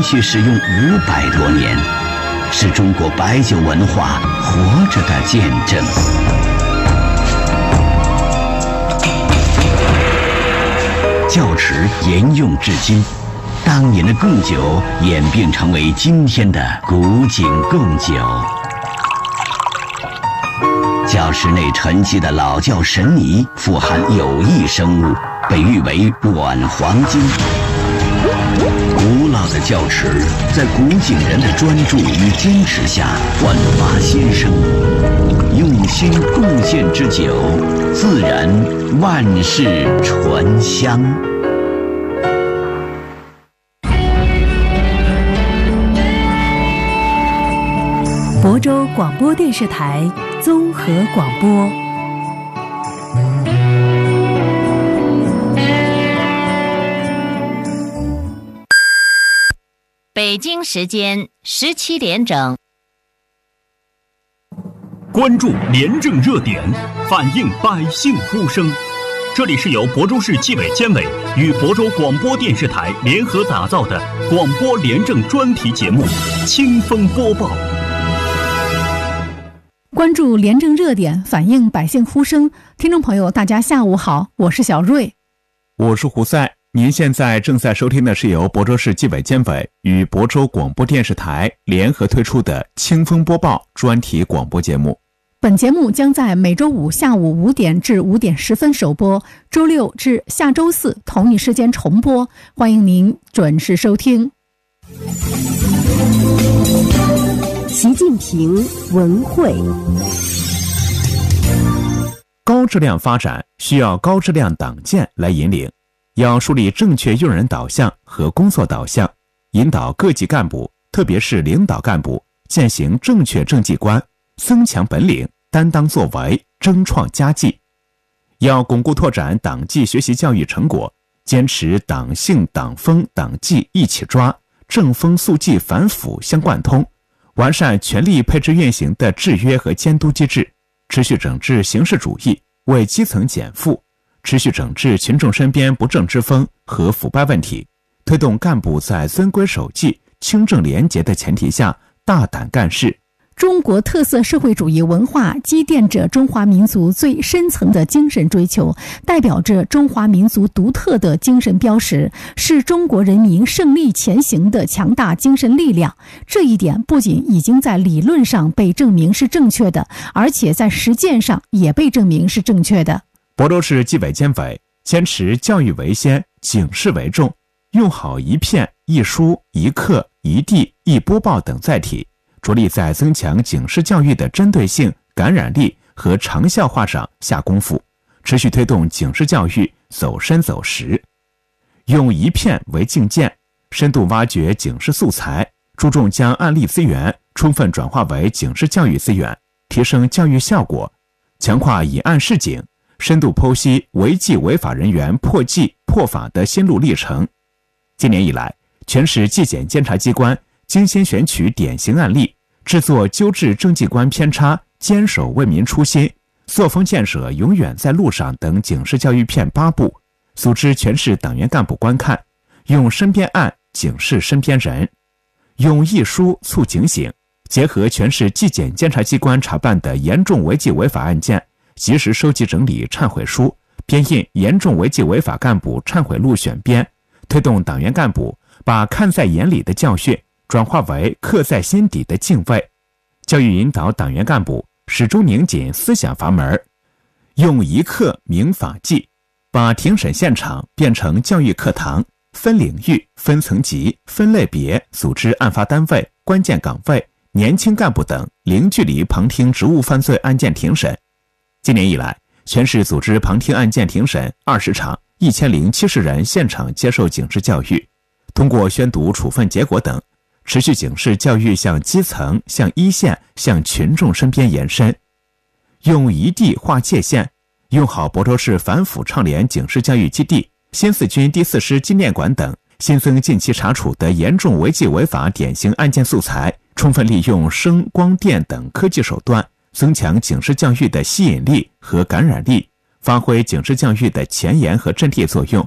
连续使用500多年，是中国白酒文化活着的见证。窖池沿用至今，当年的贡酒演变成为今天的古井贡酒。窖池内沉积的老窖神泥富含有益生物，被誉为软黄金。古老的窖池在古井人的专注与坚持下焕发新生，用心贡献之酒，自然万世醇香。 亳州广播电视台综合广播。 北京时间17点整。 关注廉政热点，反映百姓呼声。这里是由亳州市纪委监委与亳州广播电视台联合打造的广播廉政专题节目《清风播报》。 关注廉政热点，反映百姓呼声。听众朋友，大家下午好，我是小瑞， 我是胡赛。您现在正在收听的是由亳州市纪委监委与亳州广播电视台联合推出的《清风播报》专题广播节目。 本节目将在每周五下午5点至5点10分首播，周六至下周四同一时间重播，欢迎您准时收听。 习近平文汇。 高质量发展需要高质量党建来引领，要树立正确用人导向和工作导向，引导各级干部，特别是领导干部践行正确政绩观，增强本领，担当作为，争创佳绩。要巩固拓展党纪学习教育成果，坚持党性、党风、党纪一起抓，正风肃纪反腐相贯通，完善权力配置运行的制约和监督机制，持续整治形式主义，为基层减负，持续整治群众身边不正之风和腐败问题，推动干部在遵规守纪、清正廉洁的前提下大胆干事。 中国特色社会主义文化积淀着中华民族最深层的精神追求，代表着中华民族独特的精神标识，是中国人民胜利前行的强大精神力量。这一点不仅已经在理论上被证明是正确的，而且在实践上也被证明是正确的。 亳州市纪委监委坚持教育为先、警示为重，用好一片、一书、一课、一地、一播报等载体，着力在增强警示教育的针对性、感染力和长效化上下功夫，持续推动警示教育走深走实。用一片为镜鉴，深度挖掘警示素材，注重将案例资源充分转化为警示教育资源，提升教育效果，强化以案示警，深度剖析违纪违法人员破纪破法的心路历程。今年以来，全市纪检监察机关精心选取典型案例，制作纠治政绩观偏差、坚守为民初心、作风建设永远在路上等警示教育片8部，组织全市党员干部观看，用身边案警示身边人，用一书促警醒，结合全市纪检监察机关查办的严重违纪违法案件，及时收集整理忏悔书，编印严重违纪违法干部忏悔录选编，推动党员干部把看在眼里的教训转化为刻在心底的敬畏，教育引导党员干部始终拧紧思想阀门，用一课明法纪，把庭审现场变成教育课堂，分领域、分层级、分类别组织案发单位、关键岗位、年轻干部等零距离旁听职务犯罪案件庭审。今年以来，全市组织旁听案件庭审20场，1070人现场接受警示教育，通过宣读处分结果等，持续警示教育向基层、向一线、向群众身边延伸。用一地划界限，用好亳州市反腐倡廉警示教育基地、新四军第4师纪念馆等新增近期查处的严重违纪违法典型案件素材，充分利用声、光电等科技手段，增强警示教育的吸引力和感染力，发挥警示教育的前沿和阵地作用，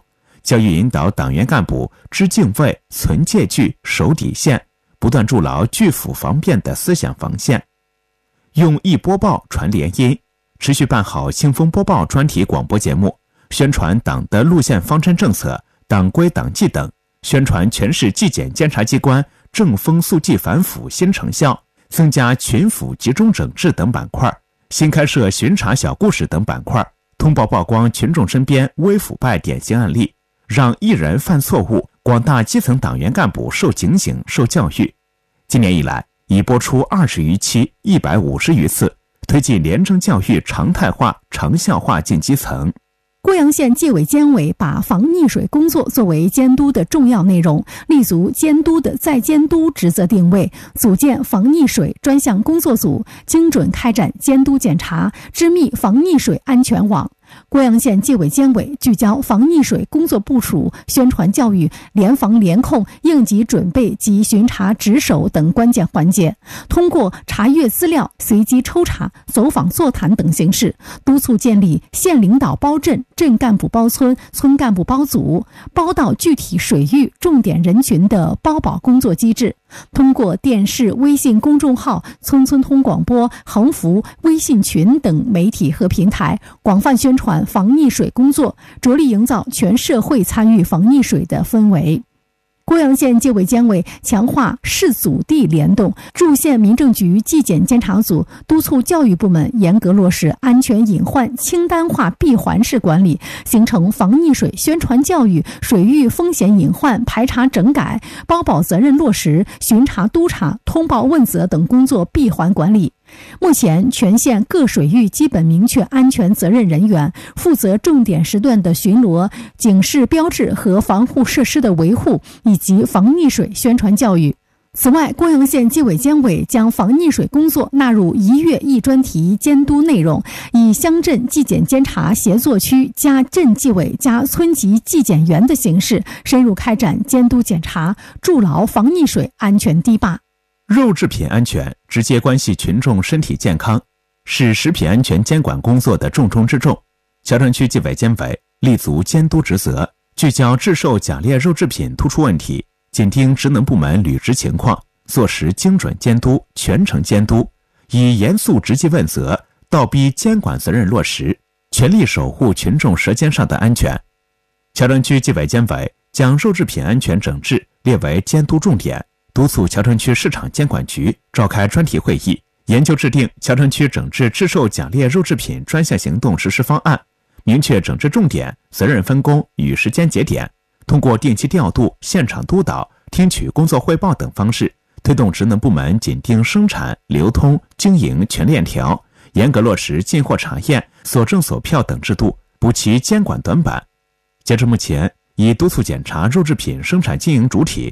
教育引导党员干部知敬畏、存戒惧、守底线，不断筑牢拒腐防变的思想防线。用易播报传联音，持续办好新风播报专题广播节目，宣传党的路线方针政策、党规党纪等，宣传全市纪检监察机关正风肃纪反腐新成效，增加群腐集中整治等板块，新开设巡查小故事等板块，通报曝光群众身边微腐败典型案例，让一人犯错误，广大基层党员干部受警醒、受教育。今年以来，已播出20余期、150余次，推进廉政教育常态化、长效化进基层。 贵阳县纪委监委把防溺水工作作为监督的重要内容，立足监督的再监督职责定位，组建防溺水专项工作组，精准开展监督检查，织密防溺水安全网。贵阳县纪委监委聚焦防溺水工作部署、宣传教育、联防联控、应急准备及巡查值守等关键环节，通过查阅资料、随机抽查、走访座谈等形式，督促建立县领导包镇、镇干部包村、村干部包组、包到具体水域重点人群的包保工作机制。通过电视、微信公众号、村村通广播、横幅、微信群等媒体和平台，广泛宣传防溺水工作，着力营造全社会参与防溺水的氛围。贵阳县纪委监委强化市组地联动，驻县民政局纪检监察组督促教育部门严格落实安全隐患清单化闭环式管理，形成防溺水宣传教育、水域风险隐患排查整改、包保责任落实、巡查督查、通报问责等工作闭环管理。目前，全县各水域基本明确安全责任人员，负责重点时段的巡逻、警示标志和防护设施的维护，以及防溺水宣传教育。此外，贵阳县纪委监委将防溺水工作纳入1月1专题监督内容，以乡镇纪检监察协作区加镇纪委加村级纪检员的形式，深入开展监督检查，筑牢防溺水安全堤坝。 肉制品安全直接关系群众身体健康，是食品安全监管工作的重中之重。桥城区纪委监委立足监督职责，聚焦制售假劣肉制品突出问题，紧盯职能部门履职情况，做实精准监督、全程监督，以严肃直击问责、倒逼监管责任落实，全力守护群众舌尖上的安全。桥城区纪委监委将肉制品安全整治列为监督重点，督促桥城区市场监管局召开专题会议，研究制定桥城区整治制售假劣肉制品专项行动实施方案，明确整治重点、责任分工与时间节点，通过定期调度、现场督导、听取工作汇报等方式，推动职能部门紧盯生产、流通、经营全链条，严格落实进货查验、所证所票等制度，补齐监管短板。截至目前，已督促检查肉制品生产经营主体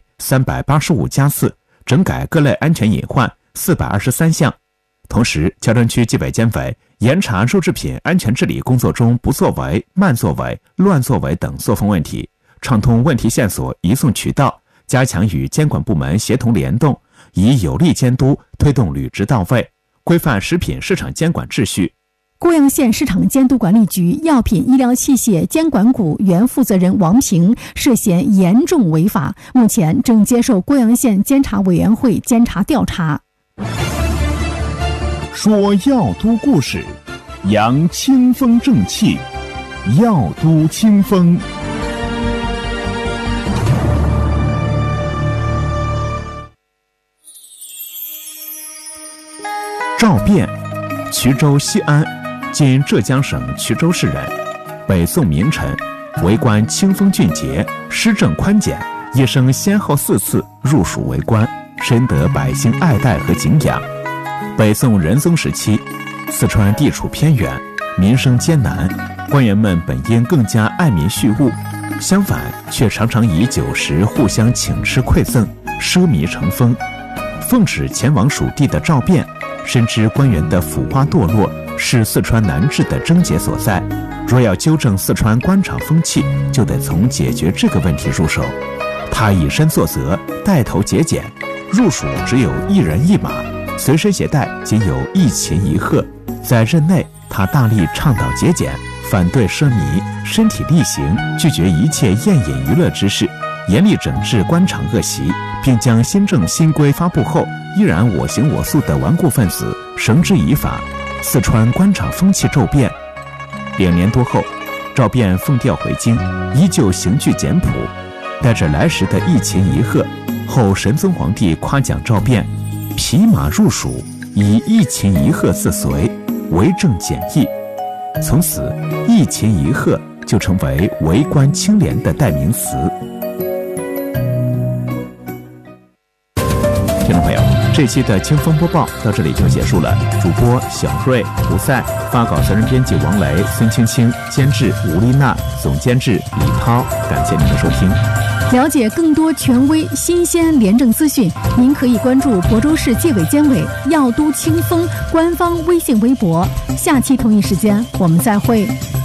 385家次，整改各类安全隐患423项。同时，桥城区纪委监委严查肉制品安全治理工作中不作为、慢作为、乱作为等作风问题，畅通问题线索移送渠道，加强与监管部门协同联动，以有力监督推动履职到位，规范食品市场监管秩序。 贵阳县市场监督管理局药品医疗器械监管股原负责人王平涉嫌严重违法，目前正接受贵阳县监察委员会监察调查。 说药都故事，扬清风正气，药都清风。 赵辩，衢州西安今浙江省衢州市人，北宋名臣，为官清风俊洁，施政宽简，一生先后4次入蜀为官，深得百姓爱戴和敬仰。北宋仁宗时期，四川地处偏远，民生艰难，官员们本应更加爱民恤物，相反却常常以酒食互相请吃馈赠，奢靡成风。奉旨前往蜀地的赵辩，深知官员的腐化堕落是四川难治的症结所在，若要纠正四川官场风气，就得从解决这个问题入手。他以身作则，带头节俭，入蜀只有1人1马，随身携带仅有1琴1鹤。在任内，他大力倡导节俭， 反对奢靡，身体力行，拒绝一切宴饮娱乐之事，严厉整治官场恶习，并将新政新规发布后依然我行我素的顽固分子绳之以法。四川官场风气骤变，2年多后，赵卞奉调回京，依旧刑具简朴，带着来时的一琴一和。后神宗皇帝夸奖赵卞匹马入蜀，以一琴一和自随，为政简易。从此一琴一和就成为为官清廉的代名词。听众朋友，这期的清风播报到这里就结束了。主播小瑞、胡赛，发稿责任编辑王雷、孙青青，监制吴丽娜，总监制李涛。感谢您的收听。 了解更多权威、新鲜廉政资讯，您可以关注亳州市纪委监委药都清风官方微信微博。下期同一时间我们再会。